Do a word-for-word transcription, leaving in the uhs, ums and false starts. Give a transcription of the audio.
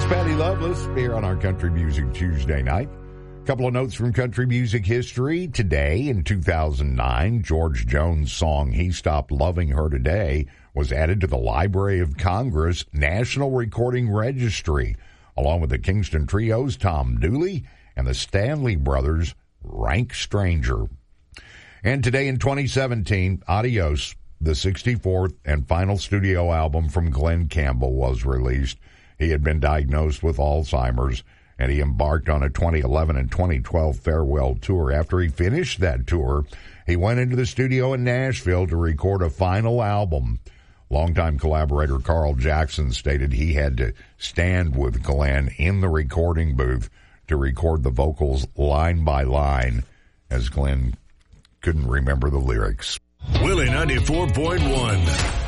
Patty Loveless here on our Country Music Tuesday night. A couple of notes from country music history. Today, in two thousand nine, George Jones' song He Stopped Loving Her Today was added to the Library of Congress National Recording Registry, along with the Kingston Trio's Tom Dooley and the Stanley Brothers' Rank Stranger. And today in twenty seventeen, Adios, the sixty-fourth and final studio album from Glenn Campbell, was released. He had been diagnosed with Alzheimer's, and he embarked on a twenty eleven and twenty twelve farewell tour. After he finished that tour, he went into the studio in Nashville to record a final album. Longtime collaborator Carl Jackson stated he had to stand with Glenn in the recording booth to record the vocals line by line, as Glenn couldn't remember the lyrics. Willie ninety-four point one.